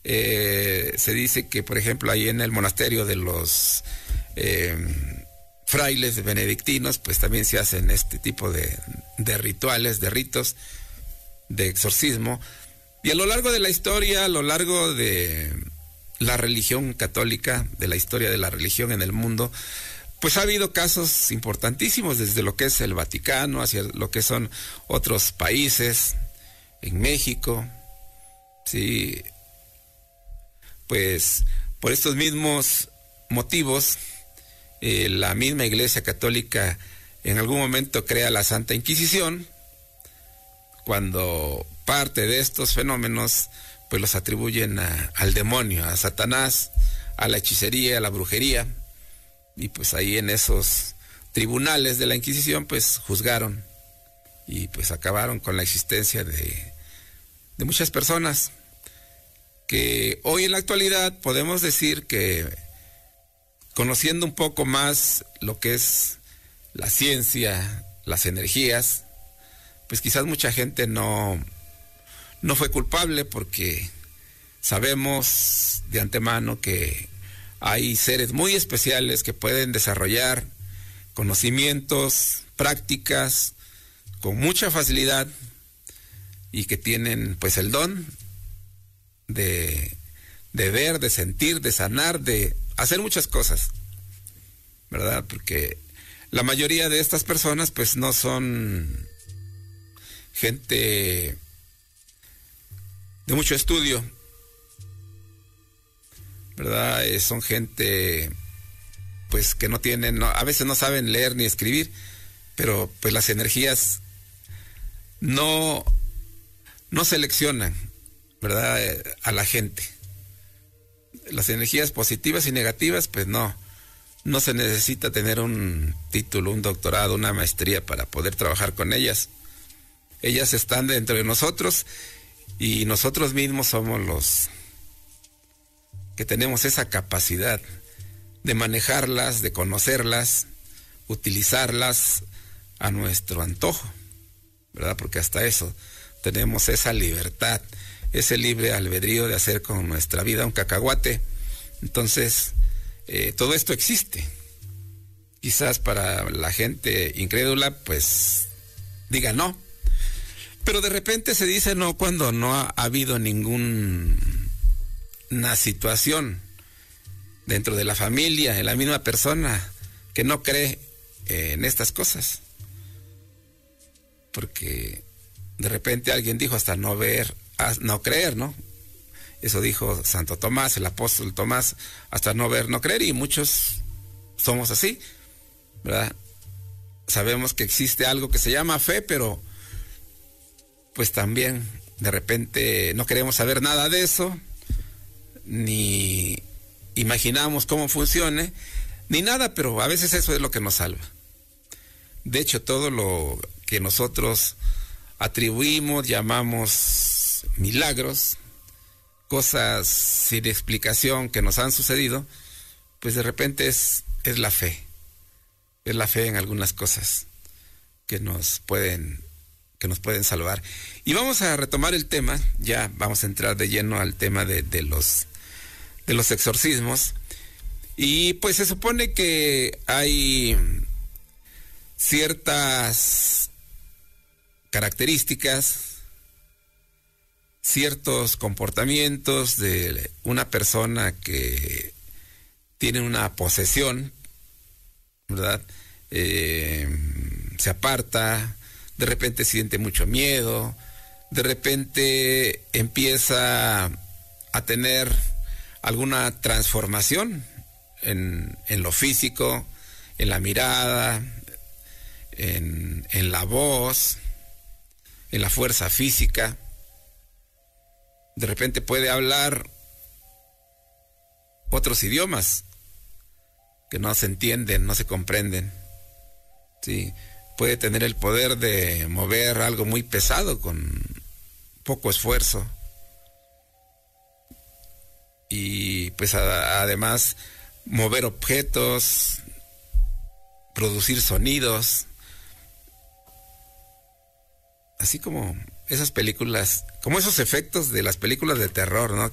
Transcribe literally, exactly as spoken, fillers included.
Eh, se dice que, por ejemplo, ahí en el monasterio de los eh, frailes benedictinos, pues también se hacen este tipo de, de rituales, de ritos, de exorcismo. Y a lo largo de la historia, a lo largo de la religión católica, de la historia de la religión en el mundo, pues ha habido casos importantísimos, desde lo que es el Vaticano, hacia lo que son otros países, en México, sí. Pues por estos mismos motivos, eh, la misma Iglesia Católica en algún momento crea la Santa Inquisición, cuando parte de estos fenómenos pues los atribuyen a, al demonio, a Satanás, a la hechicería, a la brujería, y pues ahí en esos tribunales de la Inquisición pues juzgaron y pues acabaron con la existencia de, de muchas personas que hoy en la actualidad podemos decir que, conociendo un poco más lo que es la ciencia, las energías, pues quizás mucha gente no, no fue culpable, porque sabemos de antemano que hay seres muy especiales que pueden desarrollar conocimientos, prácticas con mucha facilidad y que tienen pues el don de, de ver, de sentir, de sanar, de hacer muchas cosas, ¿verdad? Porque la mayoría de estas personas pues no son gente de mucho estudio, ¿verdad? Eh, son gente pues que no tienen, no, a veces no saben leer ni escribir, pero pues las energías no, no seleccionan, ¿verdad? Eh, a la gente. Las energías positivas y negativas, pues no, no se necesita tener un título, un doctorado, una maestría para poder trabajar con ellas. Ellas están dentro de nosotros y nosotros mismos somos los que tenemos esa capacidad de manejarlas, de conocerlas, utilizarlas a nuestro antojo, ¿verdad? Porque hasta eso tenemos esa libertad, ese libre albedrío de hacer con nuestra vida un cacahuate. Entonces, eh, todo esto existe. Quizás para la gente incrédula, pues, diga no. Pero de repente se dice no cuando no ha, ha habido ninguna situación dentro de la familia, en la misma persona, que no cree eh, en estas cosas. Porque de repente alguien dijo hasta no ver, no creer, ¿no? Eso dijo Santo Tomás, el apóstol Tomás, hasta no ver, no creer, y muchos somos así, ¿verdad? Sabemos que existe algo que se llama fe, pero pues también de repente no queremos saber nada de eso, ni imaginamos cómo funcione, ni nada, pero a veces eso es lo que nos salva. De hecho, todo lo que nosotros atribuimos, llamamos milagros, cosas sin explicación que nos han sucedido, pues de repente es, es la fe, es la fe en algunas cosas que nos pueden, que nos pueden salvar. Y vamos a retomar el tema, ya vamos a entrar de lleno al tema de, de los de los exorcismos. Y pues se supone que hay ciertas características, ciertos comportamientos de una persona que tiene una posesión, ¿verdad? Eh, se aparta, de repente siente mucho miedo, de repente empieza a tener alguna transformación en, en lo físico, en la mirada, en, en la voz, en la fuerza física. De repente puede hablar otros idiomas que no se entienden, no se comprenden. Sí, puede tener el poder de mover algo muy pesado con poco esfuerzo. Y pues a, además mover objetos, producir sonidos, así como esas películas, como esos efectos de las películas de terror, ¿no?